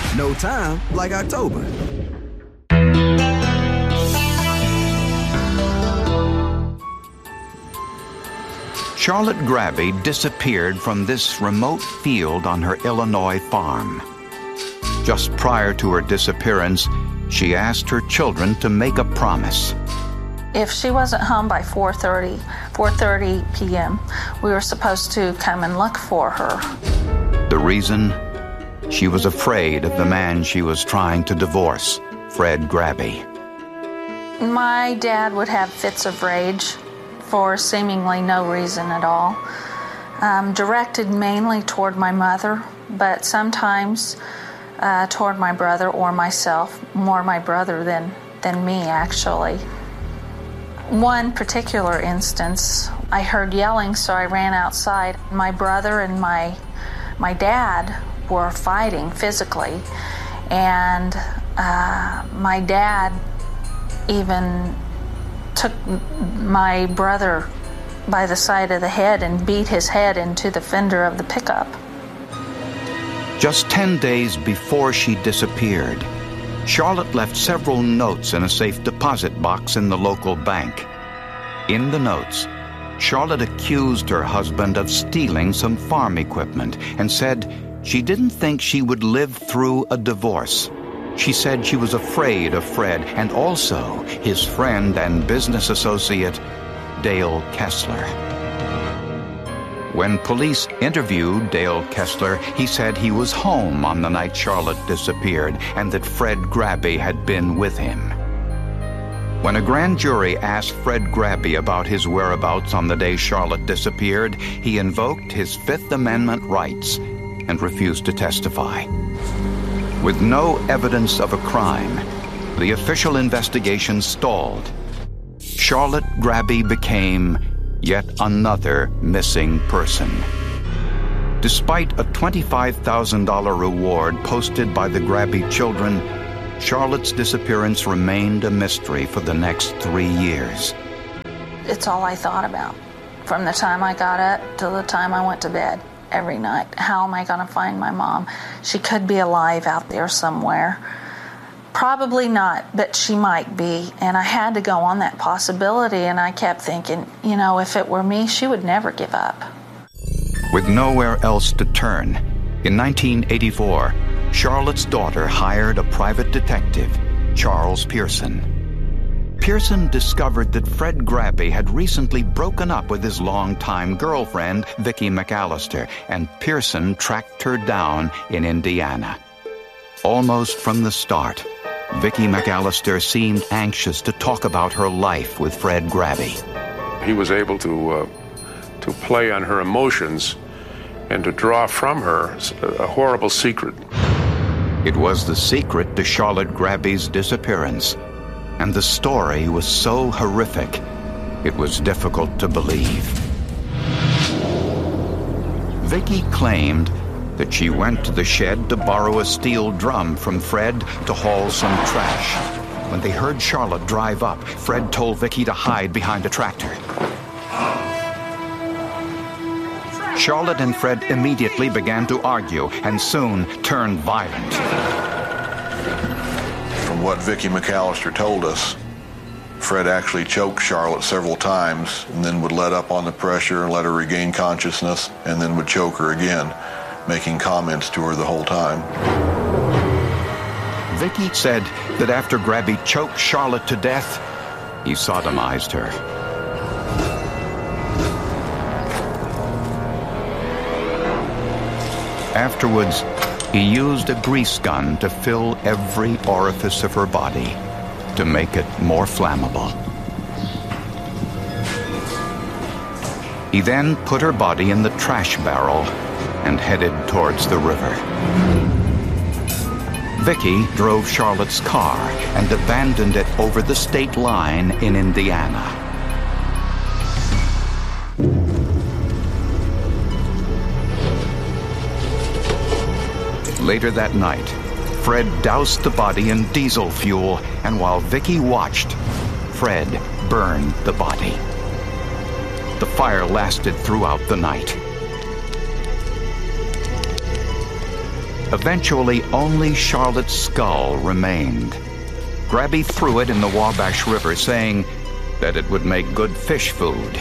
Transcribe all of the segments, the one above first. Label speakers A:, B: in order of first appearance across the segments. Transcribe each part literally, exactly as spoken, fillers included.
A: No time like October.
B: Charlotte Grabby disappeared from this remote field on her Illinois farm. Just prior to her disappearance, she asked her children to make a promise.
C: If she wasn't home by four thirty, four thirty p.m., we were supposed to come and look for her.
B: The reason? She was afraid of the man she was trying to divorce, Fred Grabby.
C: My dad would have fits of rage for seemingly no reason at all, um, directed mainly toward my mother, but sometimes uh, toward my brother or myself, more my brother than, than me, actually. One particular instance, I heard yelling, so I ran outside. My brother and my my dad were fighting physically, and uh, my dad even took my brother by the side of the head and beat his head into the fender of the pickup.
B: Just ten days before she disappeared, Charlotte left several notes in a safe deposit box in the local bank. In the notes, Charlotte accused her husband of stealing some farm equipment and said she didn't think she would live through a divorce. She said she was afraid of Fred and also his friend and business associate, Dale Kessler. When police interviewed Dale Kessler, he said he was home on the night Charlotte disappeared and that Fred Grabby had been with him. When a grand jury asked Fred Grabby about his whereabouts on the day Charlotte disappeared, he invoked his Fifth Amendment rights and refused to testify. With no evidence of a crime, the official investigation stalled. Charlotte Grabby became yet another missing person. Despite a twenty-five thousand dollars reward posted by the Grabby children, Charlotte's disappearance remained a mystery for the next three years.
C: It's all I thought about from the time I got up till the time I went to bed every night. How am I going to find my mom? She could be alive out there somewhere. Probably not, but she might be. And I had to go on that possibility, and I kept thinking, you know, if it were me, she would never give up.
B: With nowhere else to turn, in nineteen eighty-four, Charlotte's daughter hired a private detective, Charles Pearson. Pearson discovered that Fred Grabby had recently broken up with his longtime girlfriend, Vicki McAllister, and Pearson tracked her down in Indiana. Almost from the start, Vicki McAllister seemed anxious to talk about her life with Fred Grabby.
D: He was able to uh, to play on her emotions and to draw from her a horrible secret.
B: It was the secret to Charlotte Grabby's disappearance, and the story was so horrific, it was difficult to believe. Vicki claimed that she went to the shed to borrow a steel drum from Fred to haul some trash. When they heard Charlotte drive up, Fred told Vicki to hide behind a tractor. Charlotte and Fred immediately began to argue and soon turned violent.
E: From what Vicki McAllister told us, Fred actually choked Charlotte several times and then would let up on the pressure and let her regain consciousness and then would choke her again, making comments to her the whole time.
B: Vicki said that after Grabby choked Charlotte to death, he sodomized her. Afterwards, he used a grease gun to fill every orifice of her body to make it more flammable. He then put her body in the trash barrel and headed towards the river. Vicki drove Charlotte's car and abandoned it over the state line in Indiana. Later that night, Fred doused the body in diesel fuel, and while Vicki watched, Fred burned the body. The fire lasted throughout the night. Eventually, only Charlotte's skull remained. Grabby threw it in the Wabash River, saying that it would make good fish food.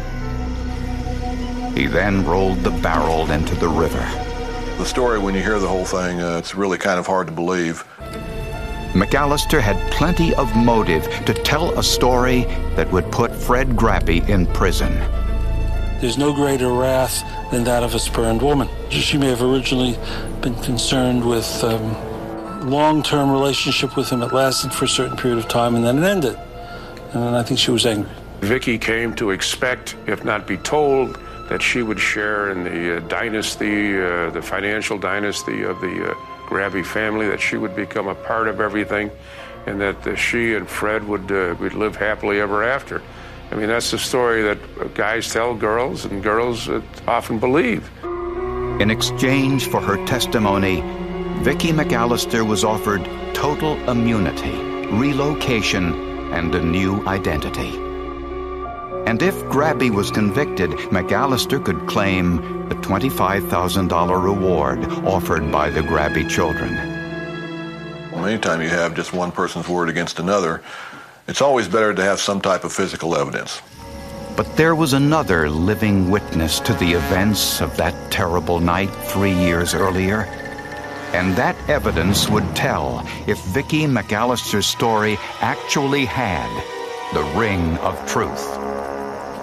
B: He then rolled the barrel into the river.
E: The story, when you hear the whole thing, uh, it's really kind of hard to believe.
B: McAllister had plenty of motive to tell a story that would put Fred Grabby in prison.
F: There's no greater wrath than that of a spurned woman. She may have originally been concerned with um, long-term relationship with him. It lasted for a certain period of time, and then it ended. And then I think she was angry.
D: Vicky came to expect, if not be told, that she would share in the uh, dynasty, uh, the financial dynasty of the uh, Grabby family, that she would become a part of everything, and that uh, she and Fred would, uh, would live happily ever after. I mean, that's the story that guys tell girls, and girls uh, often believe.
B: In exchange for her testimony, Vicky McAllister was offered total immunity, relocation, and a new identity. And if Grabby was convicted, McAllister could claim the twenty-five thousand dollars reward offered by the Grabby children.
E: Well, anytime you have just one person's word against another, it's always better to have some type of physical evidence.
B: But there was another living witness to the events of that terrible night three years earlier. And that evidence would tell if Vicky McAllister's story actually had the ring of truth.